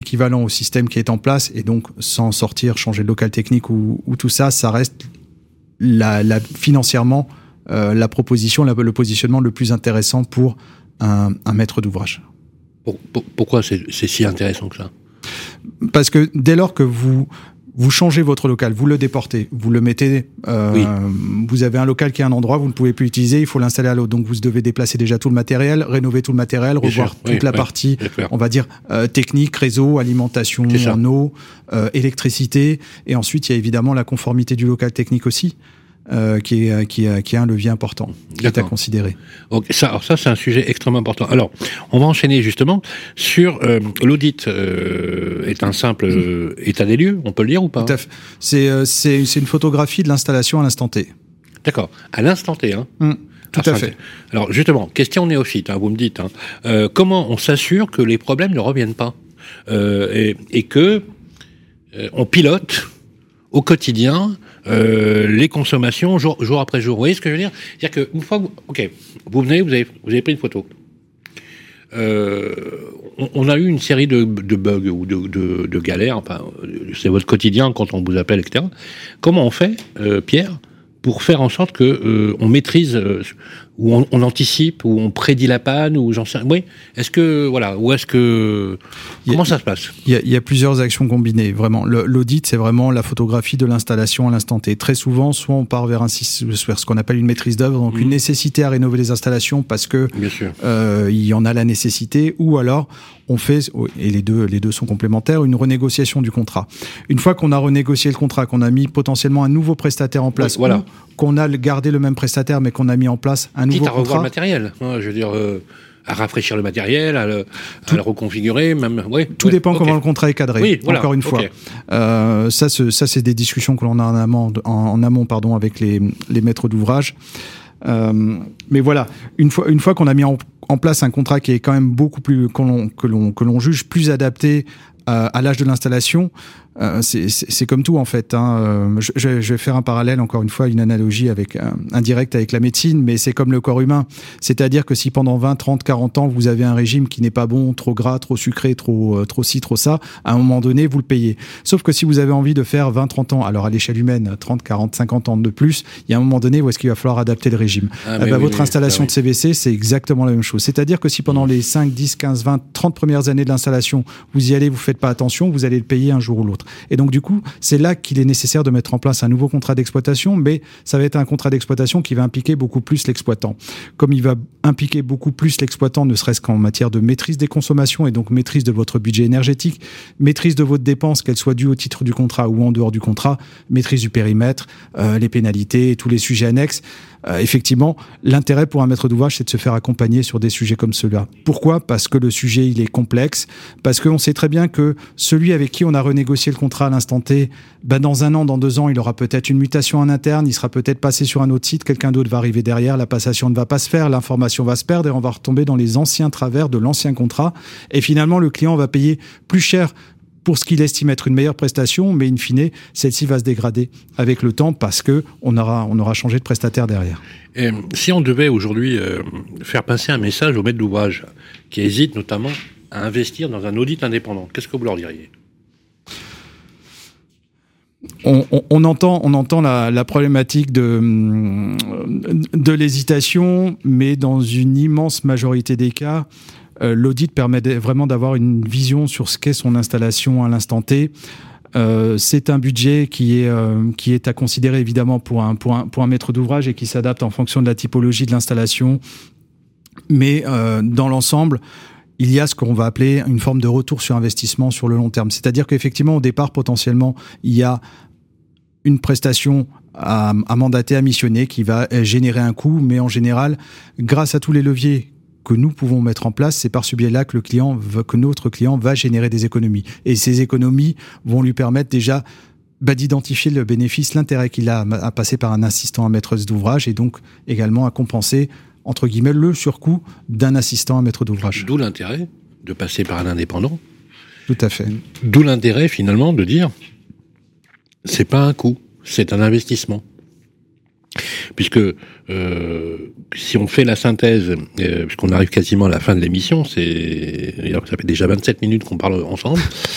équivalent au système qui est en place, et donc sans sortir, changer de local technique ou tout ça, ça reste financièrement la proposition, le positionnement le plus intéressant pour un maître d'ouvrage. Pourquoi c'est si intéressant que ça ? Parce que dès lors que vous changez votre local, vous le déportez, vous le mettez, vous avez un local qui est à un endroit, vous ne pouvez plus l'utiliser, il faut l'installer à l'autre. Donc vous devez déplacer déjà tout le matériel, rénover tout le matériel, revoir toute la partie, on va dire, technique, réseau, alimentation en eau, électricité. Et ensuite, il y a évidemment la conformité du local technique aussi. Qui est un levier important, qui est à considérer. Okay, ça, c'est un sujet extrêmement important. Alors, on va enchaîner justement sur l'audit. Est un simple état des lieux, on peut le dire ou pas ? Tout à fait. C'est une photographie de l'installation à l'instant T. D'accord, à l'instant T. Hein. Tout à fait. Alors justement, question néophyte, vous me dites, comment on s'assure que les problèmes ne reviennent pas et que on pilote au quotidien les consommations jour après jour. Vous voyez ce que je veux dire ? C'est-à-dire qu'une fois, vous venez, vous avez pris une photo. On a eu une série de bugs ou de galères. Enfin, c'est votre quotidien quand on vous appelle, etc. Comment on fait, Pierre, pour faire en sorte que on maîtrise, ou on anticipe, ou on prédit la panne, ou j'en sais. Oui. Est-ce que comment ça se passe ? Il y a plusieurs actions combinées. Vraiment, l'audit, c'est vraiment la photographie de l'installation à l'instant T. Très souvent, soit on part vers ce qu'on appelle une maîtrise d'œuvre, donc une nécessité à rénover les installations parce que il y en a la nécessité, ou alors on fait, et les deux sont complémentaires, une renégociation du contrat. Une fois qu'on a renégocié le contrat, qu'on a mis potentiellement un nouveau prestataire en place, ou qu'on a gardé le même prestataire mais qu'on a mis en place un nouveau contrat. À revoir le matériel, je veux dire, à rafraîchir le matériel, à le reconfigurer, même. Tout dépend comment le contrat est cadré. Encore une fois, ça c'est des discussions que l'on a en amont, avec les maîtres d'ouvrage. Mais voilà, une fois qu'on a mis en place un contrat qui est quand même beaucoup plus que l'on juge plus adapté à l'âge de l'installation, c'est comme tout en fait. Je vais faire un parallèle, encore une fois, une analogie indirecte avec la médecine, mais c'est comme le corps humain. C'est-à-dire que si pendant 20, 30, 40 ans, vous avez un régime qui n'est pas bon, trop gras, trop sucré, trop ci, trop ça, à un moment donné, vous le payez. Sauf que si vous avez envie de faire 20, 30 ans, alors à l'échelle humaine, 30, 40, 50 ans de plus, il y a un moment donné où est-ce qu'il va falloir adapter le régime. Votre installation de CVC, c'est exactement la même chose. C'est-à-dire que si pendant les 5, 10, 15, 20, 30 premières années de l'installation, vous y allez, vous faites pas attention, vous allez le payer un jour ou l'autre. Et donc, du coup, c'est là qu'il est nécessaire de mettre en place un nouveau contrat d'exploitation, mais ça va être un contrat d'exploitation qui va impliquer beaucoup plus l'exploitant. Comme il va impliquer beaucoup plus l'exploitant, ne serait-ce qu'en matière de maîtrise des consommations et donc maîtrise de votre budget énergétique, maîtrise de votre dépense, qu'elle soit due au titre du contrat ou en dehors du contrat, maîtrise du périmètre, les pénalités, tous les sujets annexes. Effectivement, l'intérêt pour un maître d'ouvrage, c'est de se faire accompagner sur des sujets comme ceux-là. Pourquoi ? Parce que le sujet, il est complexe, parce qu'on sait très bien que celui avec qui on a renégocié le contrat à l'instant T, dans 1 an, dans 2 ans, il aura peut-être une mutation en interne, il sera peut-être passé sur un autre site, quelqu'un d'autre va arriver derrière, la passation ne va pas se faire, l'information va se perdre et on va retomber dans les anciens travers de l'ancien contrat. Et finalement, le client va payer plus cher pour ce qu'il estime être une meilleure prestation, mais in fine, celle-ci va se dégrader avec le temps parce que on aura changé de prestataire derrière. Et si on devait aujourd'hui faire passer un message aux maîtres d'ouvrage qui hésitent notamment à investir dans un audit indépendant, qu'est-ce que vous leur diriez ? On entend la problématique de l'hésitation, mais dans une immense majorité des cas, l'audit permet vraiment d'avoir une vision sur ce qu'est son installation à l'instant T. C'est un budget qui est à considérer évidemment pour un maître d'ouvrage et qui s'adapte en fonction de la typologie de l'installation. Mais dans l'ensemble, il y a ce qu'on va appeler une forme de retour sur investissement sur le long terme. C'est-à-dire qu'effectivement, au départ, potentiellement, il y a une prestation à mandater, à missionner qui va générer un coût, mais en général, grâce à tous les leviers que nous pouvons mettre en place, c'est par ce biais-là que notre client va générer des économies. Et ces économies vont lui permettre déjà d'identifier le bénéfice, l'intérêt qu'il a à passer par un assistant à maîtrise d'ouvrage et donc également à compenser, entre guillemets, le surcoût d'un assistant à maître d'ouvrage. D'où l'intérêt de passer par un indépendant. Tout à fait. D'où l'intérêt finalement de dire c'est pas un coût, c'est un investissement. Puisque si on fait la synthèse, puisqu'on arrive quasiment à la fin de l'émission, ça fait déjà 27 minutes qu'on parle ensemble,